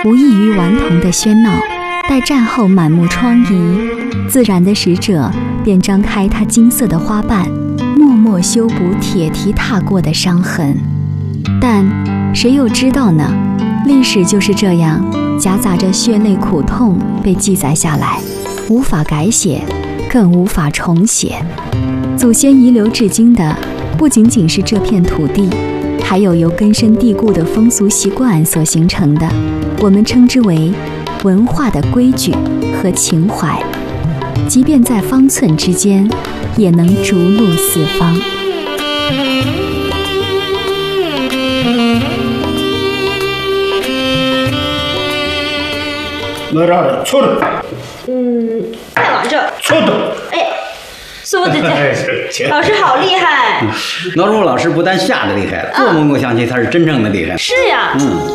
无异于顽童的喧闹。待战后满目疮痍，自然的使者便张开他金色的花瓣，默默修补铁蹄踏过的伤痕。但谁又知道呢？历史就是这样，夹杂着血泪苦痛被记载下来，无法改写，更无法重写。祖先遗留至今的不仅仅是这片土地，还有由根深蒂固的风俗习惯所形成的，我们称之为文化的规矩和情怀，即便在方寸之间，也能逐鹿四方。 哪儿错了？ 再往这。 错的。 哎，苏姐姐，老师好厉害！ 老朱老师不但下的厉害，做蒙古象棋他是真正的厉害。 是呀。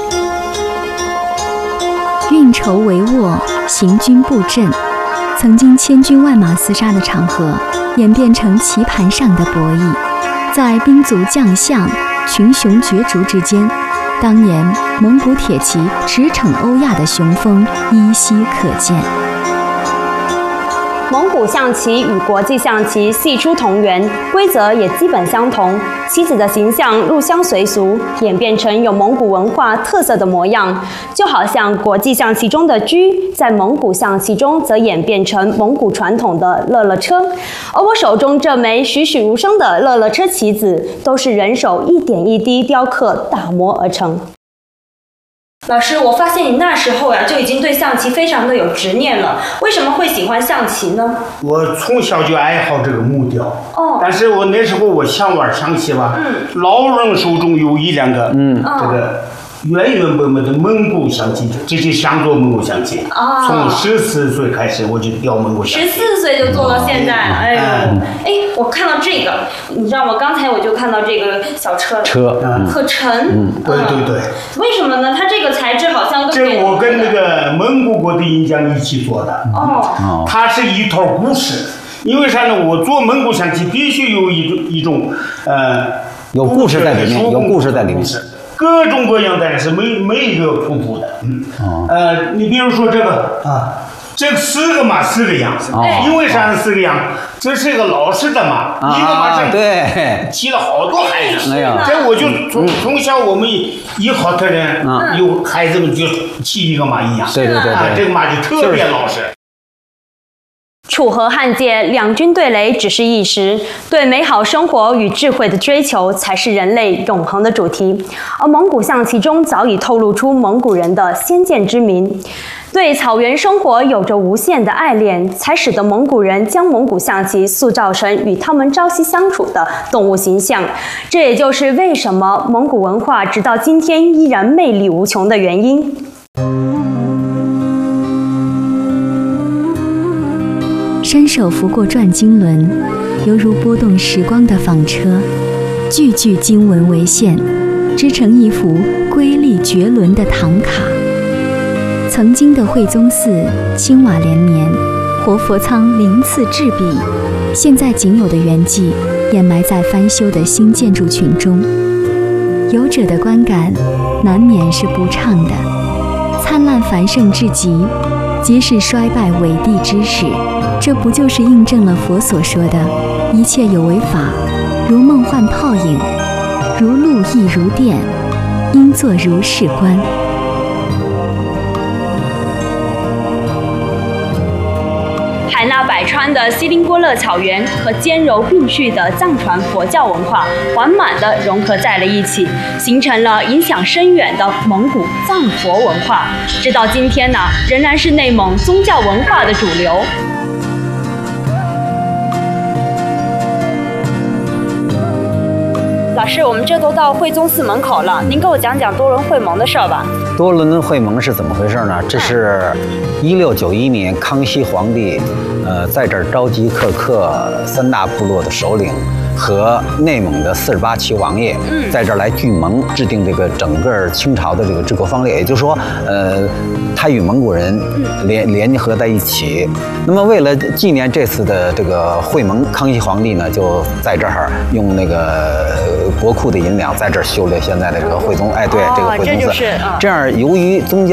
运筹帷幄，行军布阵，曾经千军万马厮杀的场合，演变成棋盘上的博弈。在兵卒将相、群雄角逐之间，当年蒙古铁骑驰骋欧亚的雄风依稀可见。 蒙古象棋与国际象棋系出同源，规则也基本相同，棋子的形象入乡随俗，演变成有蒙古文化特色的模样。就好像国际象棋中的车，在蒙古象棋中则演变成蒙古传统的乐乐车。而我手中这枚栩栩如生的乐乐车棋子，都是人手一点一滴雕刻打磨而成。老师，我发现你那时候呀就已经对象棋非常的有执念了，为什么会喜欢象棋呢？ 我从小就爱好这个木雕，但是我那时候我想玩象棋吧，老人手中有一两个，这个原本的蒙古象棋，直接想做蒙古象棋。从14岁开始我就雕蒙古象棋。 14岁就做到现在，哎呦，我看到这个，你知道吗？刚才我就看到这个小车，可沉， 对。 为什么呢？它这个材质好像这我跟那个蒙古国的银匠一起做的。它是一套故事。因为啥呢？我做蒙古象棋必须有一种有故事在里面，有故事在里面。 各种各样的人是每一个重复的。你比如说这个这4个马4个样，因为啥4个样？这是一个老师的马，一个马上对骑了好多孩子。 这我就从小我们一好的人有孩子们就骑一个马一样。 对， 这个马就特别老实。 楚河汉界，两军对垒只是一时，对美好生活与智慧的追求才是人类永恒的主题。而蒙古象棋中早已透露出蒙古人的先见之明，对草原生活有着无限的爱恋，才使得蒙古人将蒙古象棋塑造成与他们朝夕相处的动物形象。这也就是为什么蒙古文化直到今天依然魅力无穷的原因。 伸手拂过转经轮，犹如拨动时光的纺车，句句经文为线，织成一幅瑰丽绝伦的唐卡。曾经的惠宗寺青瓦连绵，活佛仓鳞次栉比，现在仅有的圆迹掩埋在翻修的新建筑群中。游者的观感难免是不畅的。灿烂繁盛至极，即是衰败伪帝之始。这不就是印证了佛所说的一切有为法，如梦幻泡影，如露亦如电，应作如是观。 海纳百川的锡林郭勒草原和兼柔并蓄的藏传佛教文化缓慢地融合在了一起，形成了影响深远的蒙古藏佛文化。直到今天呢，仍然是内蒙宗教文化的主流。老师，我们这都到惠宗寺门口了，您给我讲讲多伦会盟的事儿吧。 多伦会盟是怎么回事呢？这是1691年康熙皇帝，在这儿召集克克3大部落的首领和内蒙的48旗王爷，在这儿来聚盟，制定这个整个清朝的这个治国方略。也就是说，他与蒙古人联合在一起。那么为了纪念这次的这个会盟，康熙皇帝呢就在这儿用那个国库的银两在这儿修了现在的这个惠宗，这个惠宗寺。这样由于宗教